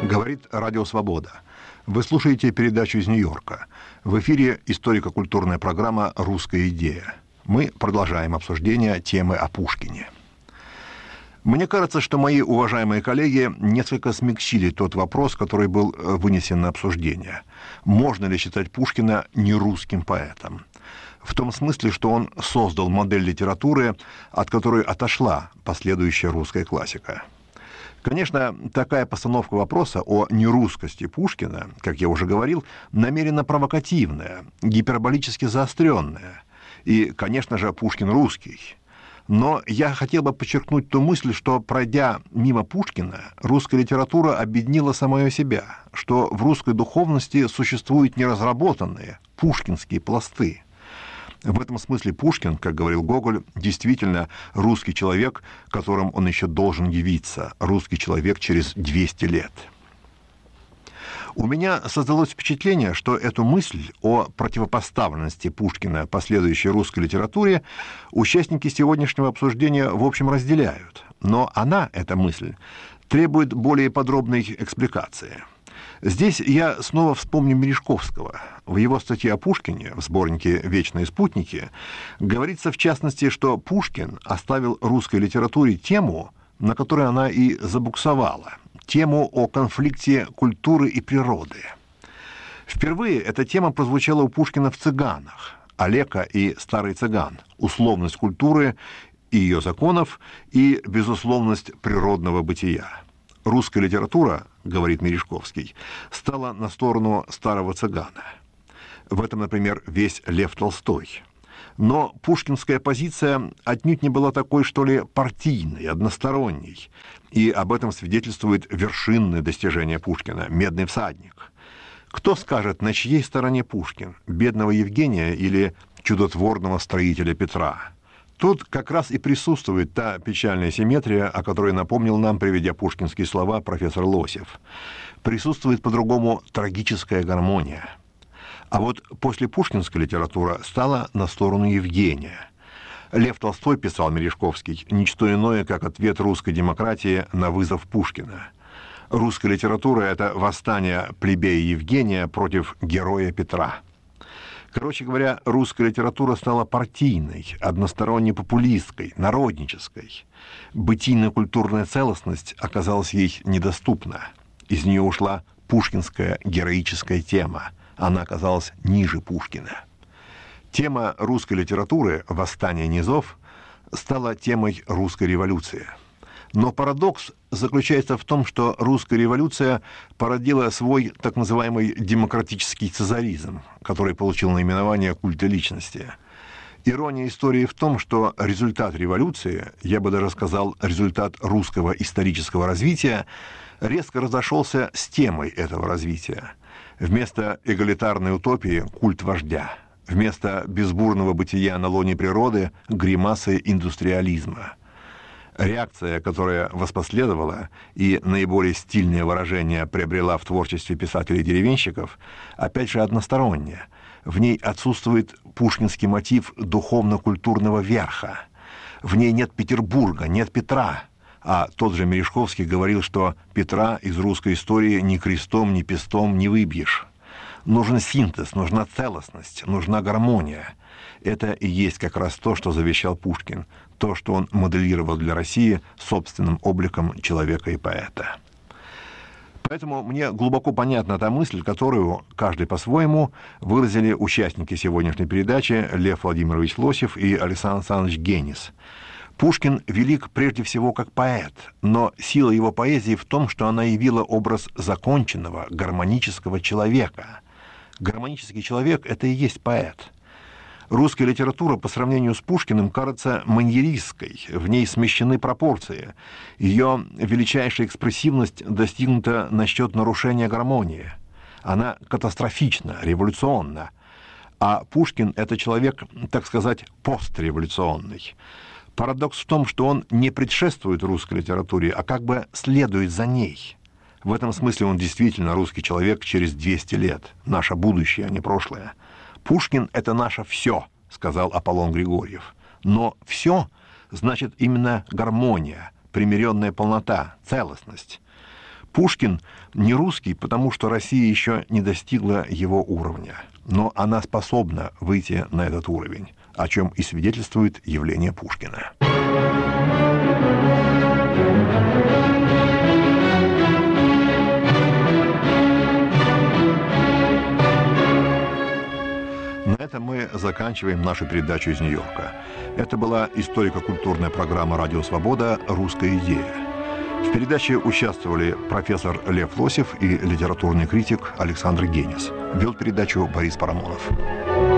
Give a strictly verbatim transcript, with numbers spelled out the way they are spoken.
Говорит Радио Свобода. Вы слушаете передачу из Нью-Йорка. В эфире историко-культурная программа «Русская идея». Мы продолжаем обсуждение темы о Пушкине. Мне кажется, что мои уважаемые коллеги несколько смягчили тот вопрос, который был вынесен на обсуждение. Можно ли считать Пушкина нерусским поэтом? В том смысле, что он создал модель литературы, от которой отошла последующая русская классика. Конечно, такая постановка вопроса о нерусскости Пушкина, как я уже говорил, намеренно провокативная, гиперболически заостренная. И, конечно же, Пушкин русский. Но я хотел бы подчеркнуть ту мысль, что, пройдя мимо Пушкина, русская литература объединила самое себя, что в русской духовности существуют неразработанные пушкинские пласты. В этом смысле Пушкин, как говорил Гоголь, действительно русский человек, которым он еще должен явиться, русский человек через двести лет. У меня создалось впечатление, что эту мысль о противопоставленности Пушкина последующей русской литературе участники сегодняшнего обсуждения в общем разделяют. Но она, эта мысль, требует более подробной экспликации. Здесь я снова вспомню Мережковского. В его статье о Пушкине в сборнике «Вечные спутники» говорится в частности, что Пушкин оставил русской литературе тему, на которой она и забуксовала, тему о конфликте культуры и природы. Впервые эта тема прозвучала у Пушкина в «Цыганах», Олека и Старый цыган, условность культуры и ее законов и безусловность природного бытия. Русская литература, говорит Мережковский, стала на сторону старого цыгана. В этом, например, весь Лев Толстой. Но пушкинская позиция отнюдь не была такой, что ли, партийной, односторонней. И об этом свидетельствует вершинное достижение Пушкина – «Медный всадник». Кто скажет, на чьей стороне Пушкин – бедного Евгения или чудотворного строителя Петра? Тут как раз и присутствует та печальная симметрия, о которой напомнил нам, приведя пушкинские слова, профессор Лосев. Присутствует по-другому трагическая гармония. А вот после пушкинская литература стала на сторону Евгения. Лев Толстой, писал Мережковский, ничто иное, как ответ русской демократии на вызов Пушкина. Русская литература – это восстание плебея Евгения против героя Петра. Короче говоря, русская литература стала партийной, односторонне популистской, народнической. Бытийно-культурная целостность оказалась ей недоступна. Из нее ушла пушкинская героическая тема. Она оказалась ниже Пушкина. Тема русской литературы «Восстание низов» стала темой русской революции. Но парадокс заключается в том, что русская революция породила свой так называемый демократический цезаризм, который получил наименование культа личности. Ирония истории в том, что результат революции, я бы даже сказал, результат русского исторического развития, резко разошелся с темой этого развития. Вместо эгалитарной утопии – культ вождя. Вместо безбурного бытия на лоне природы – гримасы индустриализма. Реакция, которая воспоследовала и наиболее стильное выражение приобрела в творчестве писателей-деревенщиков, опять же односторонняя. В ней отсутствует пушкинский мотив духовно-культурного верха. В ней нет Петербурга, нет Петра. А тот же Мережковский говорил, что Петра из русской истории ни крестом, ни пестом не выбьешь. Нужен синтез, нужна целостность, нужна гармония. Это и есть как раз то, что завещал Пушкин, то, что он моделировал для России собственным обликом человека и поэта. Поэтому мне глубоко понятна та мысль, которую каждый по-своему выразили участники сегодняшней передачи Лев Владимирович Лосев и Александр Александрович Генис. Пушкин велик прежде всего как поэт, но сила его поэзии в том, что она явила образ законченного, гармонического человека. Гармонический человек – это и есть поэт. Русская литература по сравнению с Пушкиным кажется маньеристской, в ней смещены пропорции. Ее величайшая экспрессивность достигнута насчет нарушения гармонии. Она катастрофична, революционна. А Пушкин – это человек, так сказать, постреволюционный. Парадокс в том, что он не предшествует русской литературе, а как бы следует за ней. В этом смысле он действительно русский человек через двести лет, наше будущее, а не прошлое. «Пушкин – это наше все», – сказал Аполлон Григорьев. Но «все» значит именно гармония, примиренная полнота, целостность. Пушкин не русский, потому что Россия еще не достигла его уровня, но она способна выйти на этот уровень, о чем и свидетельствует явление Пушкина. На этом мы заканчиваем нашу передачу из Нью-Йорка. Это была историко-культурная программа «Радио Свобода. Русская идея». В передаче участвовали профессор Лев Лосев и литературный критик Александр Генис. Вел передачу Борис Парамонов.